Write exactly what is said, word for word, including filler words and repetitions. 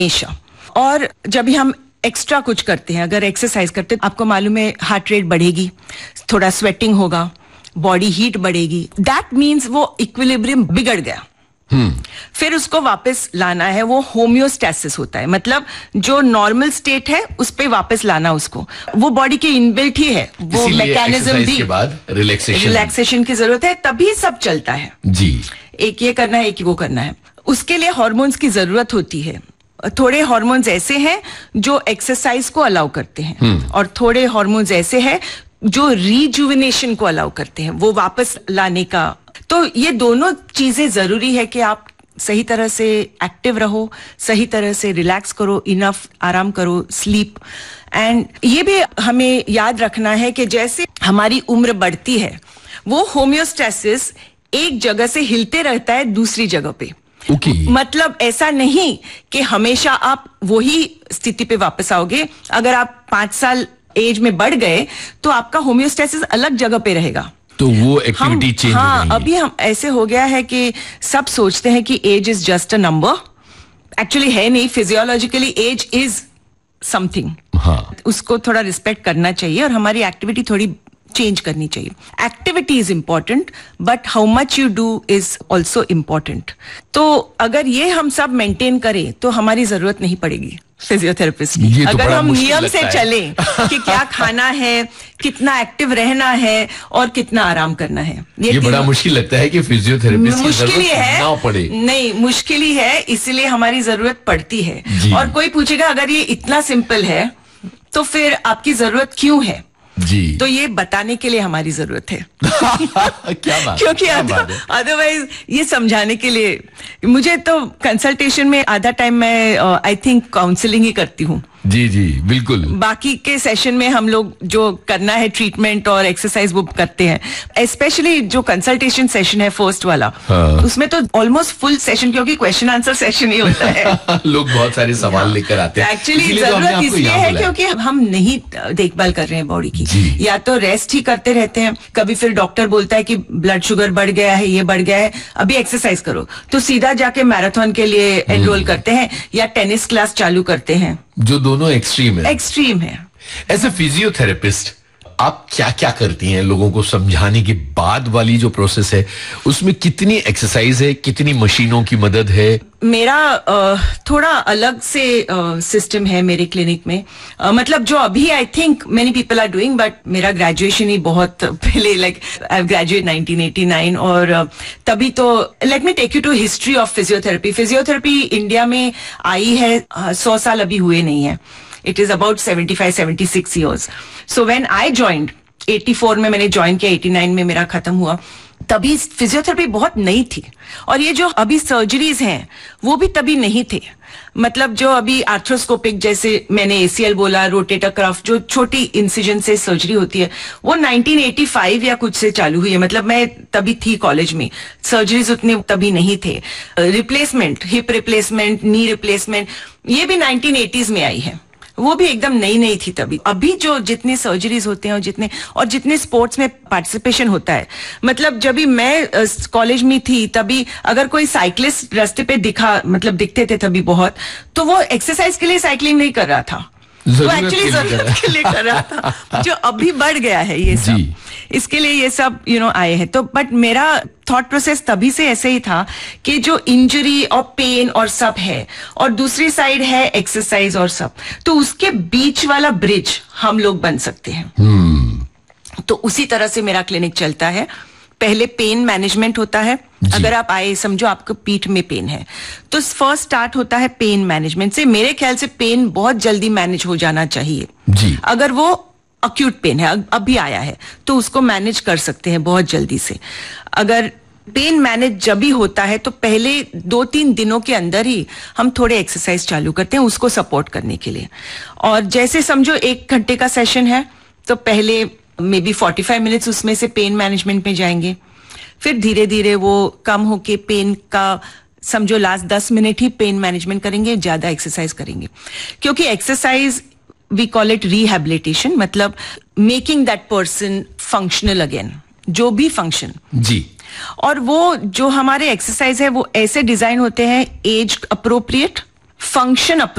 हमेशा। और जब भी हम एक्स्ट्रा कुछ करते हैं, अगर एक्सरसाइज करते हैं, आपको मालूम है हार्ट रेट बढ़ेगी, थोड़ा स्वेटिंग होगा, बॉडी हीट बढ़ेगी, दैट मीन्स वो इक्विलिब्रियम बिगड़ गया। Hmm. फिर उसको वापस लाना है, वो होम्योस्टैसिस होता है, मतलब जो नॉर्मल स्टेट है उस पे वापस लाना उसको, वो बॉडी के इनबिल्ट ही है, वो मैकेनिज्म भी। के बाद रिलैक्सेशन रिलैक्सेशन की जरूरत है, तभी सब चलता है जी। एक ये करना है, एक वो करना है। उसके लिए हार्मोन्स की जरूरत होती है। थोड़े हार्मोन्स ऐसे हैं जो एक्सरसाइज को अलाउ करते हैं, hmm. और थोड़े हार्मोन्स ऐसे हैं जो रिजुविनेशन को अलाउ करते हैं, वो वापस लाने का। तो ये दोनों चीजें जरूरी है कि आप सही तरह से एक्टिव रहो, सही तरह से रिलैक्स करो, इनफ आराम करो, स्लीप। एंड ये भी हमें याद रखना है कि जैसे हमारी उम्र बढ़ती है, वो होम्योस्टैसिस एक जगह से हिलते रहता है दूसरी जगह पे। Okay. मतलब ऐसा नहीं कि हमेशा आप वही स्थिति पे वापस आओगे। अगर आप पांच साल एज में बढ़ गए तो आपका होम्योस्टैसिस अलग जगह पे रहेगा, तो वो एक्टिविटी चेंज हाँ, हो जाएगी। अभी हम ऐसे हो गया है कि सब सोचते हैं कि as is just a number, actually है नहीं। फिजियोलॉजिकली एज इज समथिंग, हाँ। उसको थोड़ा रिस्पेक्ट करना चाहिए और हमारी एक्टिविटी थोड़ी चेंज करनी चाहिए। Activity is important but how much you do is also important. तो अगर ये हम सब मेंटेन करें तो हमारी जरूरत नहीं पड़ेगी फिजियोथेरेपिस्ट की। तो अगर हम नियम से चले कि क्या खाना है, कितना एक्टिव रहना है और कितना आराम करना है, ये, ये बड़ा मुश्किल लगता है कि फिजियोथेरेपिस्ट की जरूरत है ना पड़े। नहीं, मुश्किल ही है, इसलिए हमारी जरूरत पड़ती है। और कोई पूछेगा अगर ये इतना सिंपल है तो फिर आपकी जरूरत क्यों है जी, तो ये बताने के लिए हमारी जरूरत है। क्या बात, क्योंकि अदरवाइज ये समझाने के लिए मुझे तो कंसल्टेशन में आधा टाइम मैं आई थिंक काउंसलिंग ही करती हूँ। जी जी बिल्कुल। बाकी के सेशन में हम लोग जो करना है ट्रीटमेंट और एक्सरसाइज वो करते हैं। स्पेशली जो कंसल्टेशन सेशन है फर्स्ट वाला, हाँ। उसमें तो ऑलमोस्ट फुल सेशन, क्योंकि क्वेश्चन आंसर सेशन ही होता है। लोग बहुत सारे सवाल लेकर आते हैं। एक्चुअली जरूरत इसलिए है क्योंकि हम नहीं देखभाल कर रहे हैं बॉडी की, या तो रेस्ट ही करते रहते हैं, कभी फिर डॉक्टर बोलता है कि ब्लड शुगर बढ़ गया है, ये बढ़ गया है, अभी एक्सरसाइज करो, तो सीधा जाके मैराथन के लिए एनरोल करते हैं या टेनिस क्लास चालू करते हैं, जो दोनों एक्सट्रीम है। एक्सट्रीम है। एज ए फिजियोथेरेपिस्ट आप क्या क्या करती हैं लोगों को समझाने के बाद वाली जो प्रोसेस है, उसमें कितनी एक्सरसाइज है, कितनी मशीनों की मदद है? मेरा आ, थोड़ा अलग से सिस्टम है मेरे क्लिनिक में। आ, मतलब जो अभी I think many people are doing, but मेरा ग्रेजुएशन ही बहुत पहले, like I graduate nineteen eighty nine, और uh, तभी तो let me take you to history of physiotherapy. Physiotherapy India में आई है सौ साल अभी हुए नहीं है। It is about seventy-five, seventy-six years. So when I joined, eighty-four में मैंने ज्वाइन किया, eighty-nine में मेरा खत्म हुआ, तभी फिजियोथेरेपी बहुत नई थी। और ये जो अभी सर्जरीज हैं वो भी तभी नहीं थे। मतलब जो अभी आर्थ्रोस्कोपिक, जैसे मैंने एसीएल बोला, रोटेटर कफ, जो छोटी इंसिजन से सर्जरी होती है, वो नाइनटीन एटी फाइव या कुछ से चालू हुई है। मतलब मैं तभी थी कॉलेज में, सर्जरीज उतने तभी नहीं थे। Replacement, hip replacement, knee replacement, ये भी नाइनटीन एटीज़ में आई है, वो भी एकदम नई नई थी तभी। अभी जो जितनी सर्जरीज होते हैं और जितने और जितने स्पोर्ट्स में पार्टिसिपेशन होता है, मतलब जब भी मैं कॉलेज में थी तभी अगर कोई साइकिलिस्ट रास्ते पे दिखा, मतलब दिखते थे तभी बहुत, तो वो एक्सरसाइज के लिए साइकिलिंग नहीं कर रहा था, वो एक्चुअली जरूरत के लिए कर रहा था। जो अभी बढ़ गया है ये सब, इसके लिए ये सब यू नो आए हैं। तो बट मेरा थॉट प्रोसेस तभी से ऐसे ही था कि जो इंजरी और पेन और सब है, और दूसरी साइड है एक्सरसाइज और सब, तो उसके बीच वाला ब्रिज हम लोग बन सकते हैं। hmm. तो उसी तरह से मेरा क्लिनिक चलता है। पहले पेन मैनेजमेंट होता है। अगर आप आए, समझो आपको पीठ में पेन है, तो फर्स्ट स्टार्ट होता है पेन मैनेजमेंट से। मेरे ख्याल से पेन बहुत जल्दी मैनेज हो जाना चाहिए जी। अगर वो अक्यूट पेन है, अभी आया है, तो उसको मैनेज कर सकते हैं बहुत जल्दी से। अगर पेन मैनेज जब भी होता है तो पहले दो तीन दिनों के अंदर ही हम थोड़े एक्सरसाइज चालू करते हैं उसको सपोर्ट करने के लिए। और जैसे समझो एक घंटे का सेशन है, तो पहले may be forty five minutes उसमें से पेन मैनेजमेंट में जाएंगे, फिर धीरे धीरे वो कम होके पेन का, समझो लास्ट दस मिनट ही पेन मैनेजमेंट करेंगे, ज्यादा एक्सरसाइज करेंगे। क्योंकि exercise we call it rehabilitation, मतलब making that person functional again, जो भी फंक्शन जी। और वो जो हमारे एक्सरसाइज है वो ऐसे डिजाइन होते हैं एज अप्रोप्रिएट फंक्शन